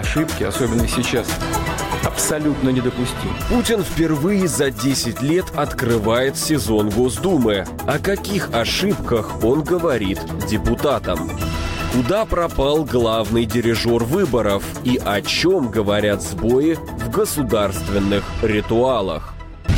ошибки, особенно сейчас, абсолютно недопустим. Путин впервые за 10 лет открывает сезон Госдумы. О каких ошибках он говорит депутатам? Куда пропал главный дирижер выборов и о чем говорят сбои в государственных ритуалах?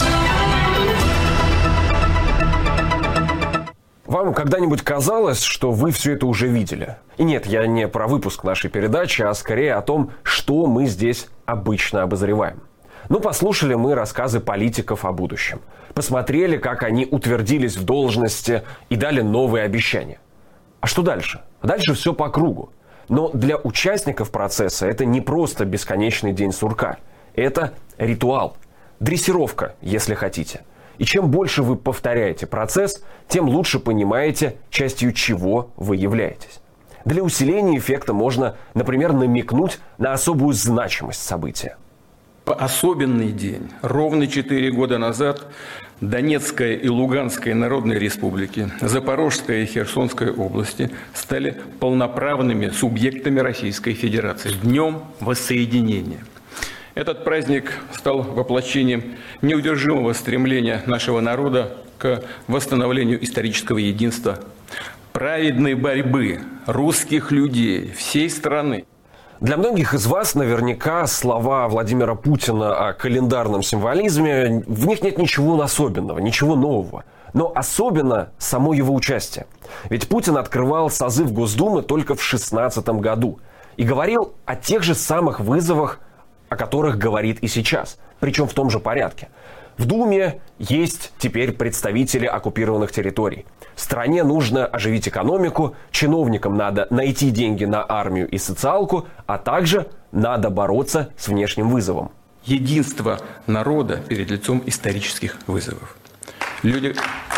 Вам когда-нибудь казалось, что вы все это уже видели? И нет, я не про выпуск нашей передачи, а скорее о том, что мы здесь обычно обозреваем. Послушали мы рассказы политиков о будущем. Посмотрели, как они утвердились в должности и дали новые обещания. А что дальше? Дальше все по кругу. Но для участников процесса это не просто бесконечный день сурка. Это ритуал. Дрессировка, если хотите. И чем больше вы повторяете процесс, тем лучше понимаете, частью чего вы являетесь. Для усиления эффекта можно, например, намекнуть на особую значимость события. Особенный день. Ровно 4 года назад Донецкая и Луганская народные республики, Запорожская и Херсонская области стали полноправными субъектами Российской Федерации. Днем воссоединения. Этот праздник стал воплощением неудержимого стремления нашего народа к восстановлению исторического единства, праведной борьбы русских людей всей страны. Для многих из вас наверняка слова Владимира Путина о календарном символизме, в них нет ничего особенного, ничего нового. Но особенно само его участие. Ведь Путин открывал созыв Госдумы только в 2016 году и говорил о тех же самых вызовах, о которых говорит и сейчас, причем в том же порядке. В Думе есть теперь представители оккупированных территорий. Стране нужно оживить экономику, чиновникам надо найти деньги на армию и социалку, а также надо бороться с внешним вызовом. Единство народа перед лицом исторических вызовов. Люди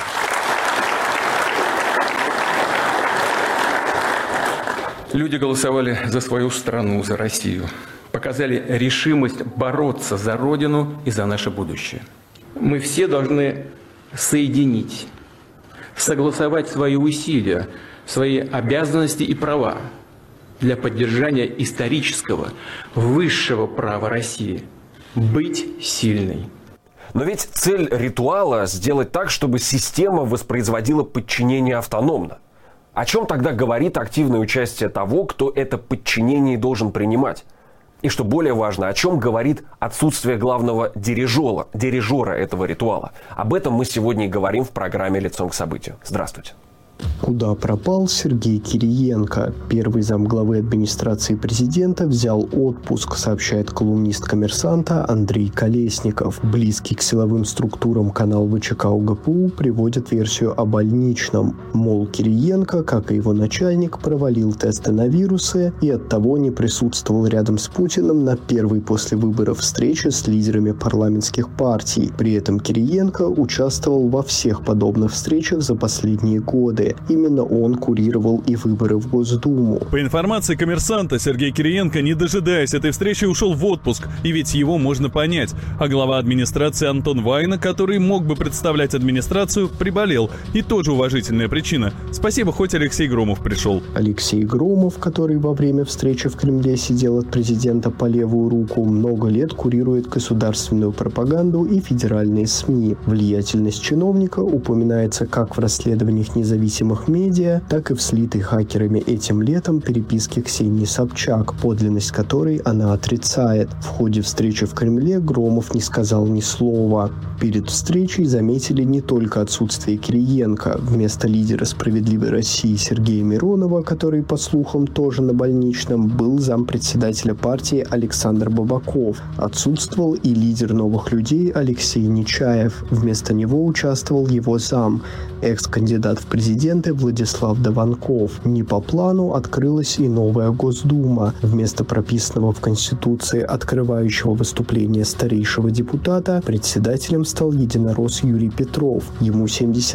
голосовали за свою страну, за Россию. Показали решимость бороться за Родину и за наше будущее. Мы все должны соединить, согласовать свои усилия, свои обязанности и права для поддержания исторического, высшего права России – быть сильной. Но ведь цель ритуала – сделать так, чтобы система воспроизводила подчинение автономно. О чем тогда говорит активное участие того, кто это подчинение должен принимать? И что более важно, о чем говорит отсутствие главного дирижера этого ритуала? Об этом мы сегодня и говорим в программе «Лицом к событию». Здравствуйте. Куда пропал Сергей Кириенко? Первый замглавы администрации президента взял отпуск, сообщает колумнист «Коммерсанта» Андрей Колесников. Близкий к силовым структурам канал ВЧК УГПУ приводит версию о больничном. Мол, Кириенко, как и его начальник, провалил тесты на вирусы и оттого не присутствовал рядом с Путиным на первой после выборов встрече с лидерами парламентских партий. При этом Кириенко участвовал во всех подобных встречах за последние годы. Именно он курировал и выборы в Госдуму. По информации «Коммерсанта», Сергей Кириенко, не дожидаясь этой встречи, ушел в отпуск. И ведь его можно понять. А глава администрации Антон Вайна, который мог бы представлять администрацию, приболел. И тоже уважительная причина. Спасибо, хоть Алексей Громов пришел. Алексей Громов, который во время встречи в Кремле сидел от президента по левую руку, много лет курирует государственную пропаганду и федеральные СМИ. Влиятельность чиновника упоминается как в расследованиях независимых медиа, так и в слитой хакерами этим летом переписке Ксении Собчак, подлинность которой она отрицает. В ходе встречи в Кремле Громов не сказал ни слова. Перед встречей заметили не только отсутствие Кириенко. Вместо лидера «Справедливой России» Сергея Миронова, который, по слухам, тоже на больничном, был зампредседателя партии Александр Бабаков. Отсутствовал и лидер «Новых людей» Алексей Нечаев. Вместо него участвовал его зам, экс-кандидат в президенты Владислав Дованков. Не по плану открылась и новая Госдума. Вместо прописанного в Конституции открывающего выступление старейшего депутата, председателем стал единорос Юрий Петров. Ему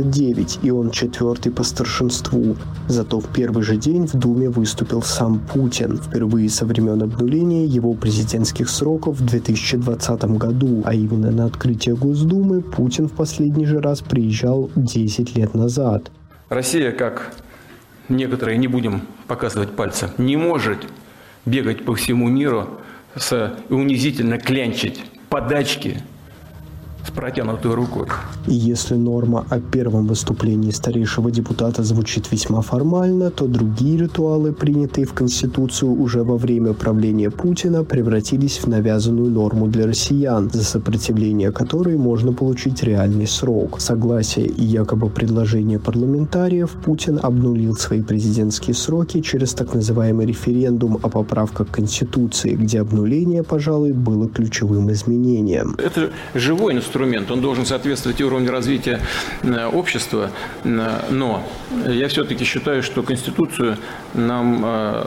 79, и он 4-й по старшинству. Зато в первый же день в Думе выступил сам Путин. Впервые со времен обнуления его президентских сроков в 2020 году, а именно на открытие Госдумы Путин в последний же раз приезжал 10 лет назад. Россия, как некоторые, не будем показывать пальцем, не может бегать по всему миру и унизительно клянчить подачки с протянутой рукой. И если норма о первом выступлении старейшего депутата звучит весьма формально, то другие ритуалы, принятые в Конституцию уже во время правления Путина, превратились в навязанную норму для россиян, за сопротивление которой можно получить реальный срок. Согласие и якобы предложение парламентариев, Путин обнулил свои президентские сроки через так называемый референдум о поправках к Конституции, где обнуление, пожалуй, было ключевым изменением. Это живой инструмент, он должен соответствовать уровню развития общества, но я все-таки считаю, что Конституцию нам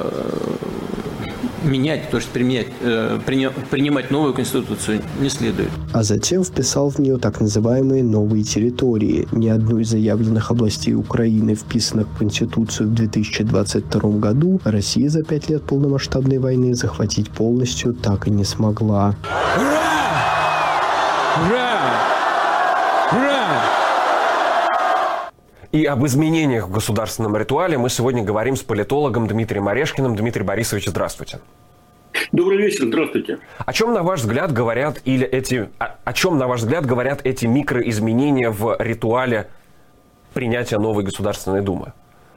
менять, то есть принимать новую Конституцию не следует. А затем вписал в нее так называемые новые территории. Ни одну из заявленных областей Украины, вписанных в Конституцию в 2022 году, Россия за 5 лет полномасштабной войны захватить полностью так и не смогла. И об изменениях в государственном ритуале мы сегодня говорим с политологом Дмитрием Орешкиным. Дмитрий Борисович, здравствуйте. Добрый вечер, здравствуйте. О чем, на ваш взгляд, говорят эти микроизменения в ритуале принятия новой Государственной Думы?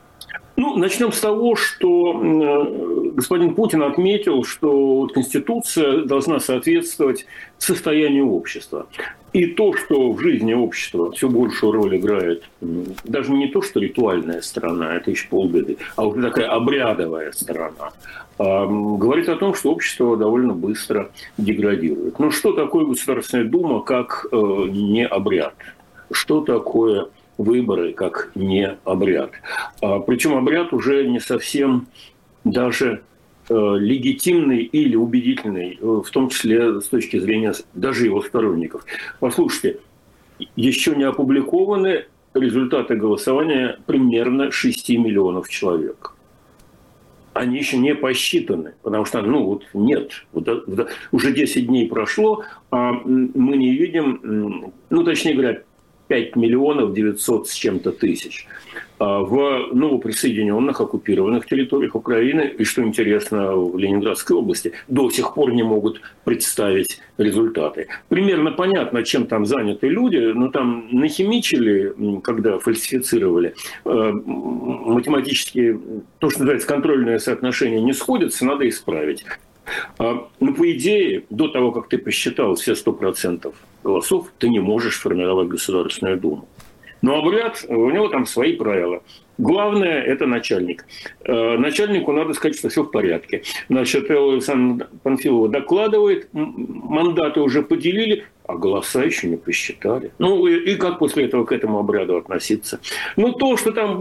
Начнем с того, что господин Путин отметил, что Конституция должна соответствовать состоянию общества. И то, что в жизни общества все большую роль играет, даже не то, что ритуальная сторона, это еще полбеды, а уже такая обрядовая сторона, говорит о том, что общество довольно быстро деградирует. Но что такое Государственная Дума, как не обряд? Что такое выборы, как не обряд? Причем обряд уже не совсем даже легитимный или убедительный, в том числе с точки зрения даже его сторонников. Послушайте, еще не опубликованы результаты голосования примерно 6 миллионов человек. Они еще не посчитаны, потому что, нет. Уже 10 дней прошло, а мы не видим, точнее говоря, 5 миллионов 900 с чем-то тысяч в новоприсоединенных оккупированных территориях Украины. И, что интересно, в Ленинградской области до сих пор не могут представить результаты. Примерно понятно, чем там заняты люди, но там нахимичили, когда фальсифицировали. Математически, то, что называется, контрольное соотношение не сходится, надо исправить. По идее, до того, как ты посчитал все 100% голосов, ты не можешь формировать Государственную Думу. Но обряд, у него там свои правила. Главное – это начальник. Начальнику надо сказать, что все в порядке. Значит, Александра Панфилова докладывает, мандаты уже поделили, а голоса еще не посчитали. И как после этого к этому обряду относиться? То, что там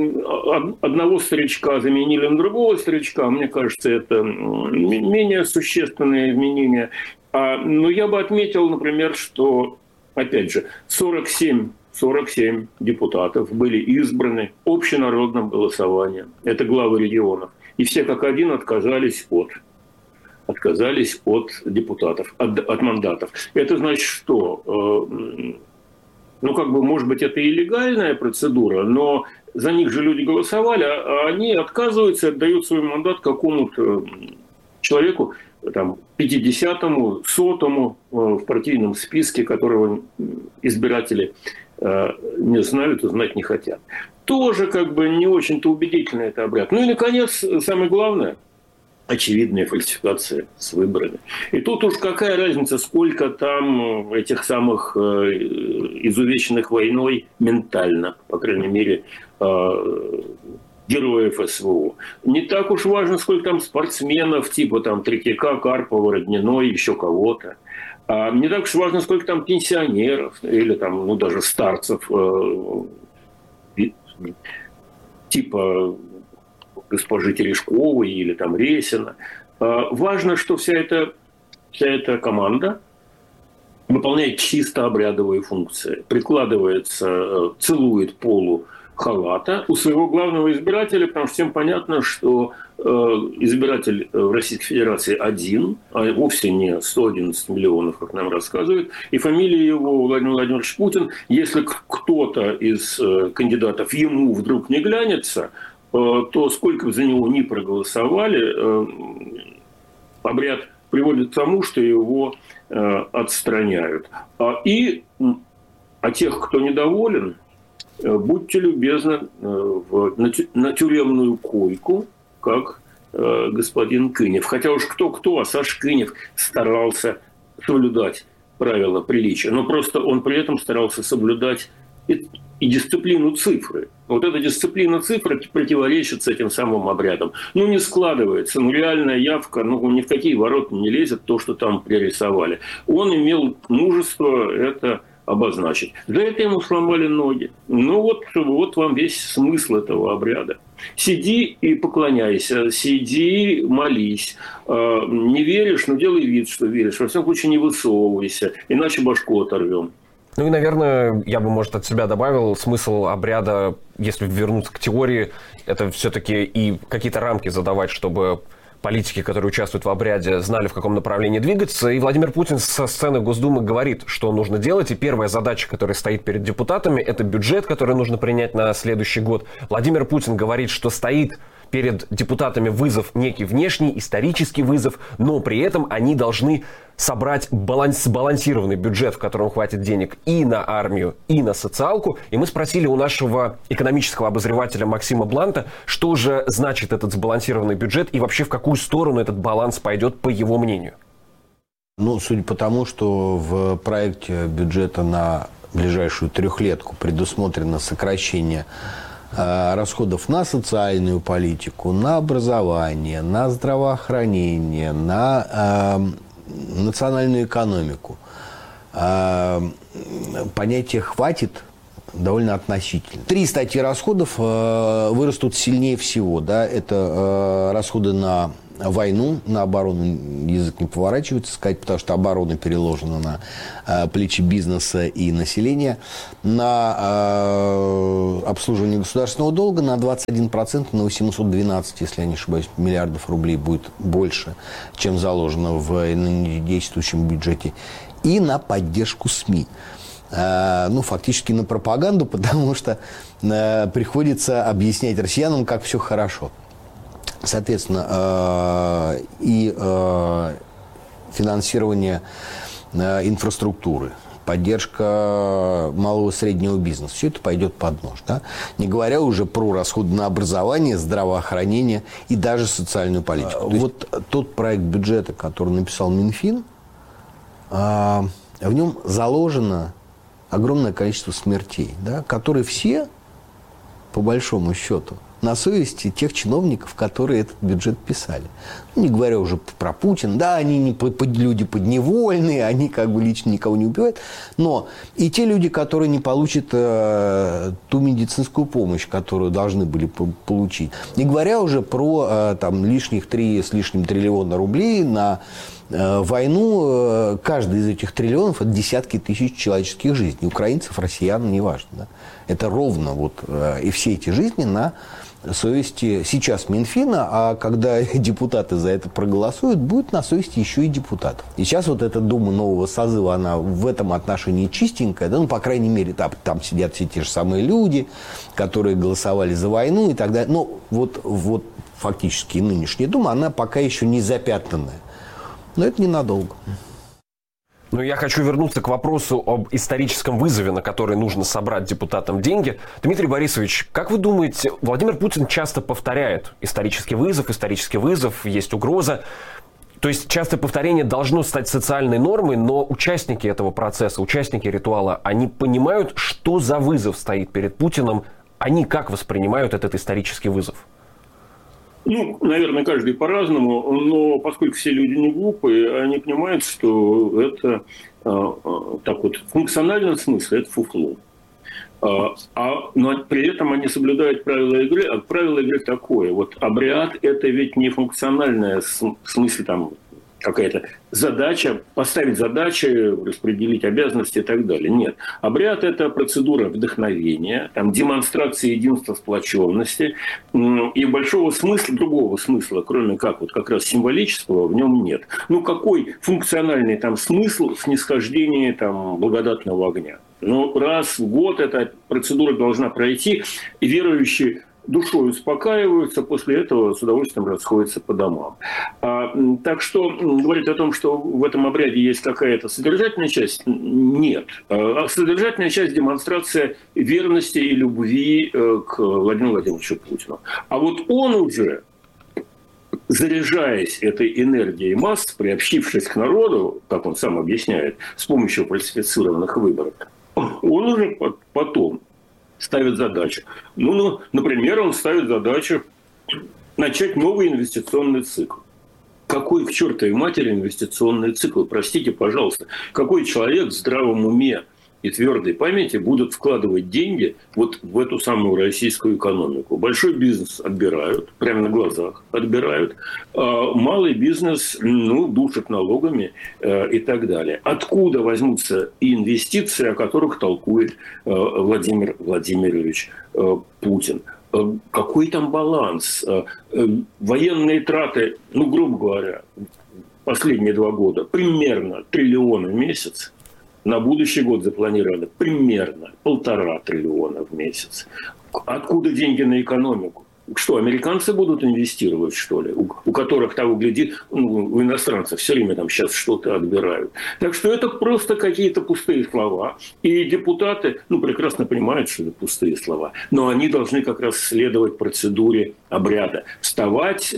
одного старичка заменили на другого старичка, мне кажется, это менее существенные изменения. Но я бы отметил, например, что, опять же, 47 депутатов были избраны общенародным голосованием. Это главы регионов. И все как один отказались от депутатов, от мандатов. Это значит, что, может быть, это и легальная процедура, но за них же люди голосовали, а они отказываются, отдают свой мандат какому-то человеку, 50-му, 100-му в партийном списке, которого избиратели не знают и знать не хотят. Тоже не очень-то убедительно это обряд. И, наконец, самое главное – очевидная фальсификация с выборами. И тут уж какая разница, сколько там этих самых изувеченных войной ментально, по крайней мере, героев СВО. Не так уж важно, сколько там спортсменов, типа Третьяка, Карпова, Родниной, еще кого-то. Не так уж важно, сколько там пенсионеров или даже старцев, типа госпожи Терешковой или Ресина. Важно, что вся эта команда выполняет чисто обрядовые функции. Прикладывается, целует полу халата у своего главного избирателя, потому что всем понятно, что избиратель в Российской Федерации один, а вовсе не 111 миллионов, как нам рассказывают, и фамилия его Владимир Владимирович Путин. Если кто-то из кандидатов ему вдруг не глянется, то сколько бы за него ни проголосовали, обряд приводит к тому, что его отстраняют. А тех, кто недоволен, будьте любезны на тюремную койку, как господин Кынев. Хотя уж кто-кто, а Саша Кынев старался соблюдать правила приличия. Но просто он при этом старался соблюдать и дисциплину цифры. Вот эта дисциплина цифры противоречит с этим самым обрядом. Не складывается, реальная явка, ни в какие ворота не лезет то, что там пририсовали. Он имел мужество это обозначить. За это ему сломали ноги. Вот вам весь смысл этого обряда. Сиди и поклоняйся, сиди, молись. Не веришь, делай вид, что веришь. Во всяком случае, не высовывайся, иначе башку оторвем. И, наверное, я бы, может, от себя добавил, смысл обряда, если вернуться к теории, это все-таки и какие-то рамки задавать, чтобы политики, которые участвуют в обряде, знали, в каком направлении двигаться. И Владимир Путин со сцены Госдумы говорит, что нужно делать. И первая задача, которая стоит перед депутатами, это бюджет, который нужно принять на следующий год. Владимир Путин говорит, что стоит перед депутатами вызов некий внешний, исторический вызов, но при этом они должны собрать сбалансированный бюджет, в котором хватит денег и на армию, и на социалку. И мы спросили у нашего экономического обозревателя Максима Бланта, что же значит этот сбалансированный бюджет и вообще в какую сторону этот баланс пойдет, по его мнению. Судя по тому, что в проекте бюджета на ближайшую трехлетку предусмотрено сокращение расходов на социальную политику, на образование, на здравоохранение, на национальную экономику. Понятие «хватит» довольно относительно. 3 статьи расходов вырастут сильнее всего. Да? Это расходы на войну, на оборону, язык не поворачивается сказать, потому что оборона переложена на плечи бизнеса и населения, на обслуживание государственного долга на 21%, на 812, если я не ошибаюсь, миллиардов рублей будет больше, чем заложено в действующем бюджете, и на поддержку СМИ. Фактически на пропаганду, потому что приходится объяснять россиянам, как все хорошо. Соответственно, и финансирование инфраструктуры, поддержка малого и среднего бизнеса. Все это пойдет под нож. Да? Не говоря уже про расходы на образование, здравоохранение и даже социальную политику. Вот тот проект бюджета, который написал Минфин, в нем заложено огромное количество смертей, да, которые все, по большому счету, на совести тех чиновников, которые этот бюджет писали. Не говоря уже про Путина. Да, они люди подневольные, они лично никого не убивают. Но и те люди, которые не получат ту медицинскую помощь, которую должны были получить. Не говоря уже про лишних 3 с лишним триллиона рублей на войну. Каждый из этих триллионов – это десятки тысяч человеческих жизней. Украинцев, россиян, неважно. Да? Это ровно и все эти жизни на совести сейчас Минфина, а когда депутаты за это проголосуют, будет на совести еще и депутатов. И сейчас эта Дума нового созыва, она в этом отношении чистенькая, да, по крайней мере, там сидят все те же самые люди, которые голосовали за войну и так далее. Но фактически нынешняя Дума, она пока еще не запятнанная. Но это ненадолго. Я хочу вернуться к вопросу об историческом вызове, на который нужно собрать депутатам деньги. Дмитрий Борисович, как вы думаете, Владимир Путин часто повторяет исторический вызов, есть угроза. То есть частое повторение должно стать социальной нормой, но участники этого процесса, участники ритуала, они понимают, что за вызов стоит перед Путиным, они как воспринимают этот исторический вызов? Наверное, каждый по-разному, но поскольку все люди не глупые, они понимают, что это в функциональном смысле это фуфло. Но при этом они соблюдают правила игры, а правило игры такое. Обряд – это ведь не функциональное в смысле какая-то задача, поставить задачи, распределить обязанности и так далее. Нет. Обряд – это процедура вдохновения, демонстрация единства, сплоченности. И большого смысла, другого смысла, кроме как раз символического, в нем нет. Какой функциональный смысл снисхождения благодатного огня? Раз в год эта процедура должна пройти, и верующие душой успокаиваются, после этого с удовольствием расходятся по домам. Так что говорить о том, что в этом обряде есть какая-то содержательная часть, нет. Содержательная часть – демонстрация верности и любви к Владимиру Владимировичу Путину. А вот он уже, заряжаясь этой энергией масс, приобщившись к народу, как он сам объясняет, с помощью фальсифицированных выборов, он уже потом ставит задачу. Например, он ставит задачу начать новый инвестиционный цикл. Какой к чертовой матери инвестиционный цикл? Простите, пожалуйста. Какой человек в здравом уме и твердой памяти будут вкладывать деньги вот в эту самую российскую экономику? Большой бизнес отбирают, прямо на глазах отбирают. Малый бизнес, душат налогами и так далее. Откуда возьмутся инвестиции, о которых толкует Владимир Владимирович Путин? Какой там баланс? Военные траты, грубо говоря, последние 2 года примерно 1 триллион в месяц. На будущий год запланировано примерно 1,5 триллиона в месяц. Откуда деньги на экономику? Что, американцы будут инвестировать, что ли? У которых, того гляди, у иностранцев все время там сейчас что-то отбирают. Так что это просто какие-то пустые слова. И депутаты, прекрасно понимают, что это пустые слова. Но они должны как раз следовать процедуре обряда. Вставать,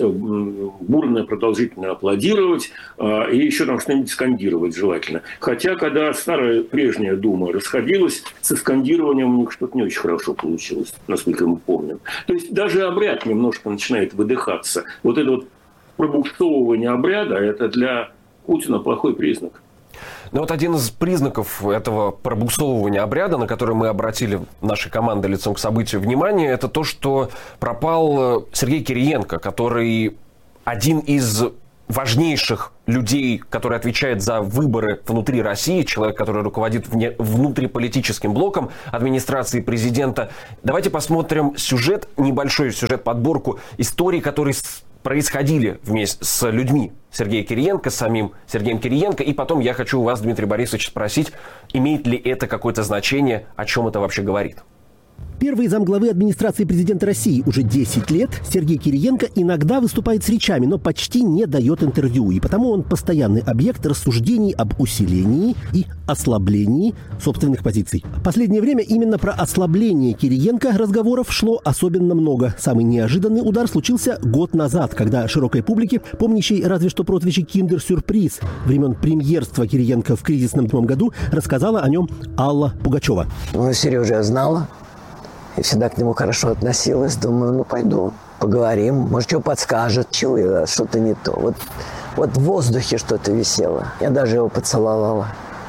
бурно, продолжительно аплодировать и еще там что-нибудь скандировать желательно. Хотя, когда старая прежняя Дума расходилась, со скандированием у них что-то не очень хорошо получилось, насколько мы помним. То есть даже обряд немножко начинает выдыхаться. Вот это вот пробуксовывание обряда, это для Путина плохой признак. Ну вот один из признаков этого пробуксовывания обряда, на который мы обратили нашей командой лицом к событию внимание, это то, что пропал Сергей Кириенко, который один из важнейших людей, который отвечает за выборы внутри России, человек, который руководит внутриполитическим блоком администрации президента. Давайте посмотрим небольшой сюжет-подборку историй, которые происходили вместе с людьми Сергея Кириенко, с самим Сергеем Кириенко. И потом я хочу у вас, Дмитрий Борисович, спросить, имеет ли это какое-то значение, о чем это вообще говорит? Первый замглавы администрации президента России уже 10 лет Сергей Кириенко иногда выступает с речами, но почти не дает интервью. И потому он постоянный объект рассуждений об усилении и ослаблении собственных позиций. В последнее время именно про ослабление Кириенко разговоров шло особенно много. Самый неожиданный удар случился год назад, когда широкой публике, помнящей разве что прозвище «Киндер-сюрприз» времен премьерства Кириенко в кризисном году, рассказала о нем Алла Пугачева. Сережу я знала. И всегда к нему хорошо относилась. Думаю, пойду, поговорим. Может, что подскажет. Чуяла, что-то не то. Вот в воздухе что-то висело. Я даже его поцеловала.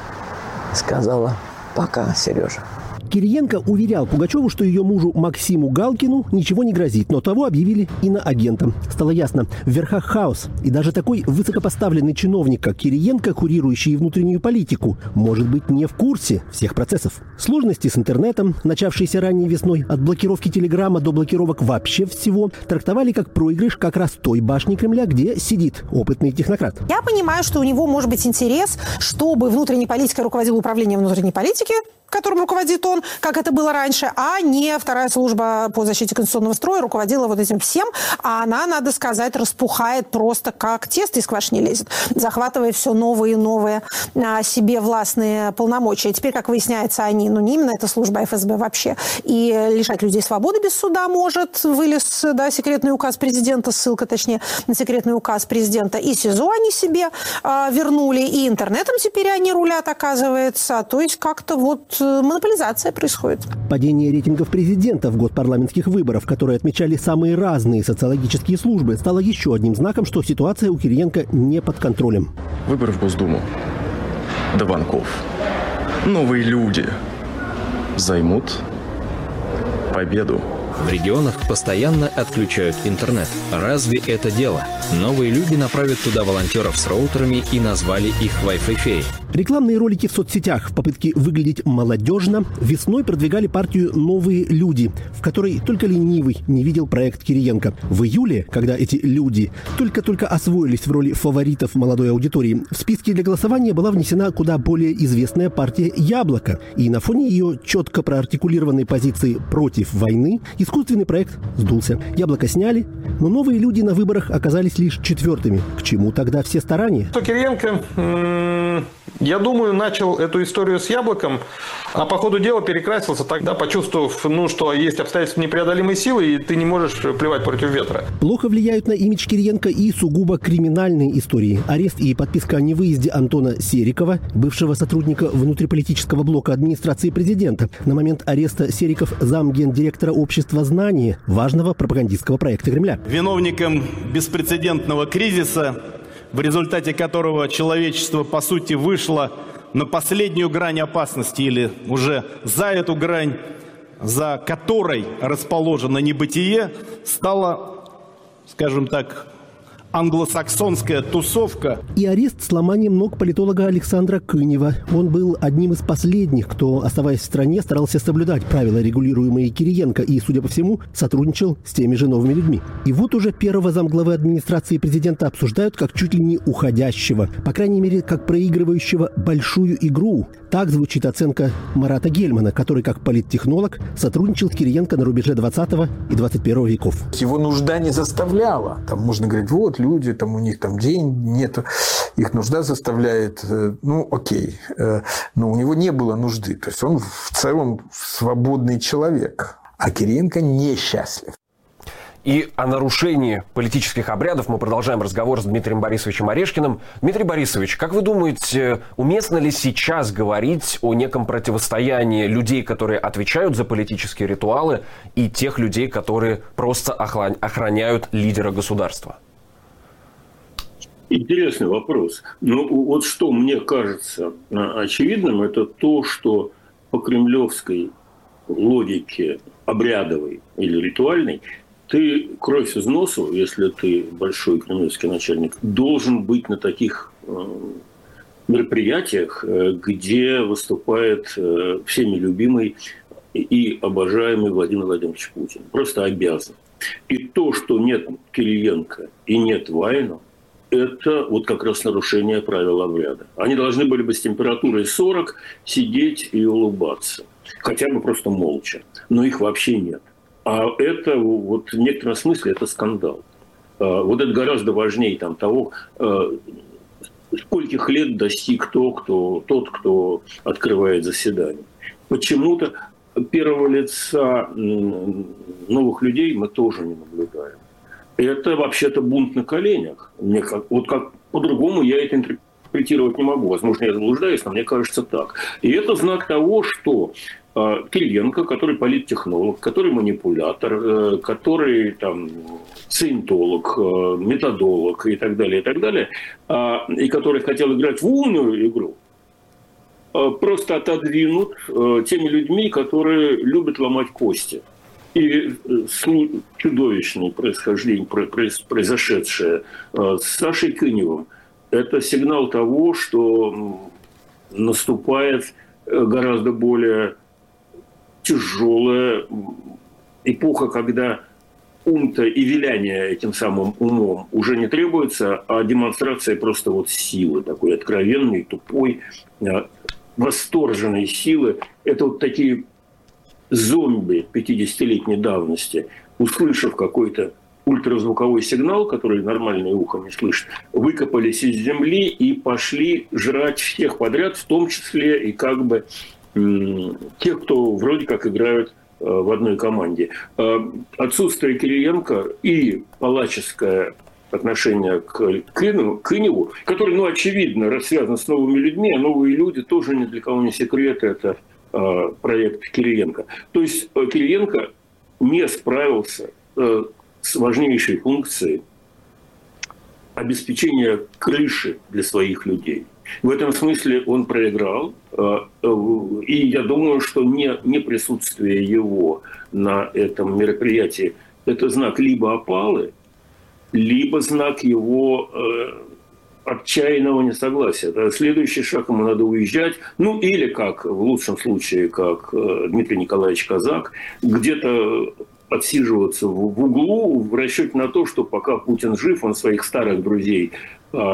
Сказала: пока, Сережа. Кириенко уверял Пугачеву, что ее мужу Максиму Галкину ничего не грозит, но того объявили иноагентом. Стало ясно, в верхах хаос. И даже такой высокопоставленный чиновник, как Кириенко, курирующий внутреннюю политику, может быть не в курсе всех процессов. Сложности с интернетом, начавшиеся ранней весной, от блокировки Телеграма до блокировок вообще всего, трактовали как проигрыш как раз той башни Кремля, где сидит опытный технократ. Я понимаю, что у него может быть интерес, чтобы внутренней политикой руководил управление внутренней политики, которым руководит он, как это было раньше, а не вторая служба по защите конституционного строя руководила вот этим всем, а она, надо сказать, распухает просто как тесто из квашни лезет, захватывая все новые и новые себе властные полномочия. И теперь, как выясняется, они, не именно эта служба, ФСБ вообще, и лишать людей свободы без суда может, вылез, секретный указ президента, ссылка, точнее, на секретный указ президента, и СИЗО они себе вернули, и интернетом теперь они рулят, оказывается, то есть как-то монополизация происходит. Падение рейтингов президента в год парламентских выборов, которые отмечали самые разные социологические службы, стало еще одним знаком, что ситуация у Кириенко не под контролем. Выборы в Госдуму до банков. Новые люди займут победу. В регионах постоянно отключают интернет. Разве это дело? Новые люди направят туда волонтеров с роутерами и назвали их Wi-Fi-феи. Рекламные ролики в соцсетях в попытке выглядеть молодежно весной продвигали партию «Новые люди», в которой только ленивый не видел проект Кириенко. В июле, когда эти люди только-только освоились в роли фаворитов молодой аудитории, в списке для голосования была внесена куда более известная партия «Яблоко». И на фоне ее четко проартикулированной позиции против войны из Искусственный проект сдулся. Яблоко сняли, но новые люди на выборах оказались лишь четвертыми. К чему тогда все старания? Кириенко, я думаю, начал эту историю с яблоком, а по ходу дела перекрасился тогда, почувствовав, что есть обстоятельства непреодолимой силы, и ты не можешь плевать против ветра. Плохо влияют на имидж Кириенко и сугубо криминальные истории. Арест и подписка о невыезде Антона Серикова, бывшего сотрудника внутриполитического блока администрации президента. На момент ареста Сериков замгендиректора общества «Знание», важного пропагандистского проекта Кремля. Виновником беспрецедентного кризиса, в результате которого человечество, по сути, вышло на последнюю грань опасности или уже за эту грань, за которой расположено небытие, стала, скажем так, англосаксонская тусовка. И арест с ломанием ног политолога Александра Кынева. Он был одним из последних, кто, оставаясь в стране, старался соблюдать правила, регулируемые Кириенко, и, судя по всему, сотрудничал с теми же новыми людьми. И вот уже первого замглавы администрации президента обсуждают как чуть ли не уходящего, по крайней мере, как проигрывающего большую игру. Так звучит оценка Марата Гельмана, который, как политтехнолог, сотрудничал с Кириенко на рубеже 20 и 21 веков. Его нужда не заставляла. Там можно говорить, вот люди, там у них там денег нет, их нужда заставляет, окей. Но у него не было нужды. То есть он в целом свободный человек. А Кириенко несчастлив. И о нарушении политических обрядов мы продолжаем разговор с Дмитрием Борисовичем Орешкиным. Дмитрий Борисович, как вы думаете, уместно ли сейчас говорить о неком противостоянии людей, которые отвечают за политические ритуалы, и тех людей, которые просто охраняют лидера государства? Интересный вопрос. Вот что мне кажется очевидным, это то, что по кремлевской логике обрядовой или ритуальной ты кровь из носу, если ты большой кремлевский начальник, должен быть на таких мероприятиях, где выступает всеми любимый и обожаемый Владимир Владимирович Путин. Просто обязан. И то, что нет Кириенко и нет Вайна, это вот как раз нарушение правил обряда. Они должны были бы с температурой 40 сидеть и улыбаться. Хотя бы просто молча. Но их вообще нет. А это вот в некотором смысле это скандал. Вот это гораздо важнее того, скольких лет достиг тот, кто открывает заседание. Почему-то первого лица новых людей мы тоже не наблюдаем. Это вообще-то бунт на коленях. Как по-другому я это интерпретировать не могу. Возможно, я заблуждаюсь, но мне кажется так. И это знак того, что Кириенко, который политтехнолог, который манипулятор, который сcientолог, методолог и так далее, и который хотел играть в умную игру, просто отодвинут теми людьми, которые любят ломать кости. И чудовищное происхождение, произошедшее с Сашей Кыневым, это сигнал того, что наступает гораздо более тяжелая эпоха, когда ум-то и виляние этим самым умом уже не требуется, а демонстрация просто силы, такой откровенной, тупой, восторженной силы. Это вот такие зомби 50-летней давности, услышав какой-то ультразвуковой сигнал, который нормальное ухо не слышит, выкопались из земли и пошли жрать всех подряд, в том числе и тех, кто вроде как играют в одной команде. Отсутствие Кириенко и палаческое отношение к Кыневу, который, очевидно, связан с новыми людьми, а новые люди тоже ни для кого не секрет, это проект Кириенко. То есть Кириенко не справился с важнейшей функцией обеспечения крыши для своих людей. В этом смысле он проиграл, и я думаю, что не присутствие его на этом мероприятии – это знак либо опалы, либо знак его отчаянного несогласия. Это следующий шаг, ему надо уезжать, или, как в лучшем случае, как Дмитрий Николаевич Казак, где-то отсиживаться в углу в расчете на то, что пока Путин жив, он своих старых друзей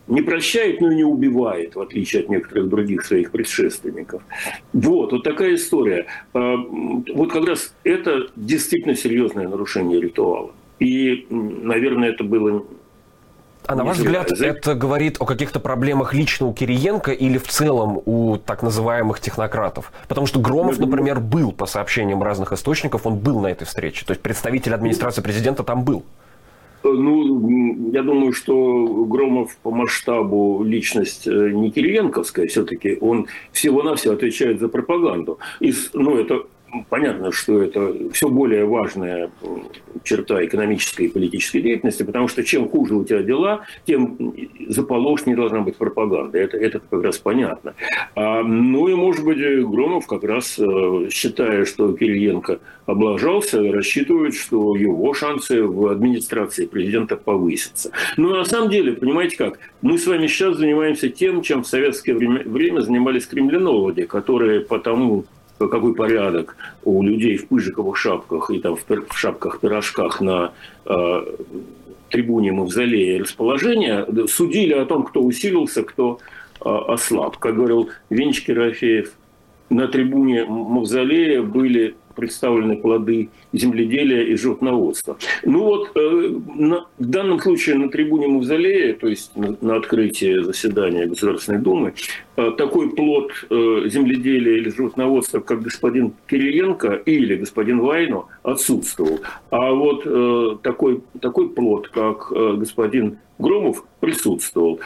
не прощает, но и не убивает, в отличие от некоторых других своих предшественников. Вот такая история. Вот как раз это действительно серьезное нарушение ритуала. И, наверное, это было... А на ваш взгляд, это говорит о каких-то проблемах лично у Кириенко или в целом у так называемых технократов? Потому что Громов, например, был, по сообщениям разных источников, он был на этой встрече. То есть представитель администрации президента там был. Ну, я думаю, что Громов по масштабу личность не кириенковская, все-таки он всего-навсего отвечает за пропаганду. Это понятно, что это все более важная черта экономической и политической деятельности, потому что чем хуже у тебя дела, тем заполошнее должна быть пропаганда. Это как раз понятно. И, может быть, Громов как раз, считая, что Кириенко облажался, рассчитывает, что его шансы в администрации президента повысятся. Но на самом деле, понимаете как, мы с вами сейчас занимаемся тем, чем в советское время занимались кремлинологи, которые потому... какой порядок у людей в пыжиковых шапках и там в шапках-пирожках на трибуне Мавзолея расположения, судили о том, кто усилился, кто ослаб. Как говорил Венчик Ерофеев, на трибуне Мавзолея были представлены плоды земледелия и животноводства. В данном случае на трибуне Мавзолея, то есть на открытии заседания Государственной Думы, такой плод земледелия или животноводства, как господин Кириенко или господин Вайно, отсутствовал. А вот такой плод, как господин Громов, присутствовал.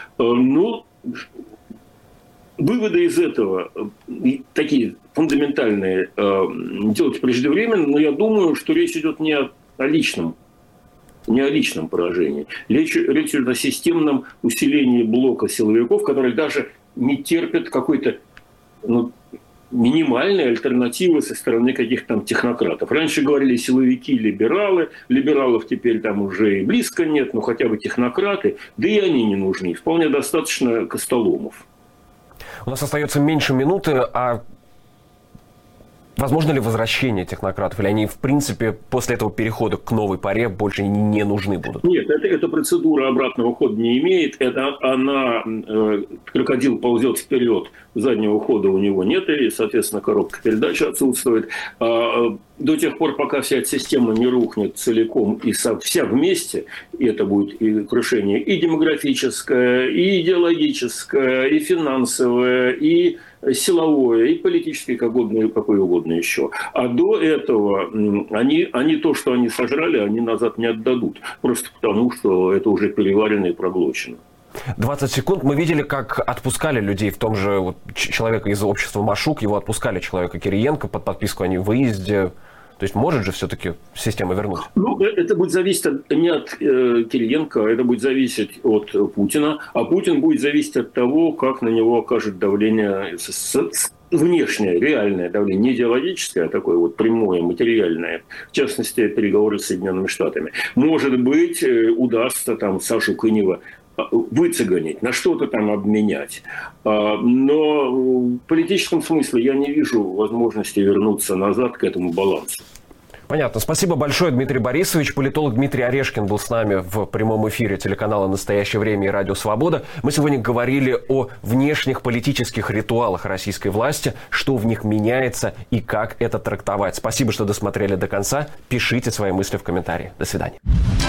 Выводы из этого такие фундаментальные делать преждевременно, но я думаю, что речь идет не о личном поражении. Речь идет о системном усилении блока силовиков, которые даже не терпят какой-то минимальной альтернативы со стороны каких-то там технократов. Раньше говорили силовики, либералы. Либералов теперь там уже и близко нет, но хотя бы технократы. Да и они не нужны. Вполне достаточно Костоломов. У нас остается меньше минуты, а возможно ли возвращение технократов? Или они, в принципе, после этого перехода к новой паре больше не нужны будут? Нет, эта процедура обратного хода не имеет. Крокодил ползет вперед, заднего хода у него нет, и, соответственно, коробка передач отсутствует. До тех пор, пока вся эта система не рухнет целиком и вся вместе, и это будет и крушение и демографическое, и идеологическое, и финансовое, и силовое, и политическое, какое угодно еще. А до этого они то, что они сожрали, они назад не отдадут. Просто потому, что это уже переварено и проглочено. 20 секунд. Мы видели, как отпускали людей, в том же человека из общества Машук, его отпускали человека Кириенко под подписку о невыезде. То есть может же все-таки система вернуть? Это будет зависеть не от Кириенко, это будет зависеть от Путина. А Путин будет зависеть от того, как на него окажет давление внешнее, реальное давление, не идеологическое, а такое вот прямое, материальное. В частности, переговоры с Соединенными Штатами. Может быть, удастся там Сашу Кынева выцеганить, на что-то там обменять. Но в политическом смысле я не вижу возможности вернуться назад к этому балансу. Понятно. Спасибо большое, Дмитрий Борисович. Политолог Дмитрий Орешкин был с нами в прямом эфире телеканала «Настоящее время» и «Радио Свобода». Мы сегодня говорили о внешних политических ритуалах российской власти, что в них меняется и как это трактовать. Спасибо, что досмотрели до конца. Пишите свои мысли в комментарии. До свидания.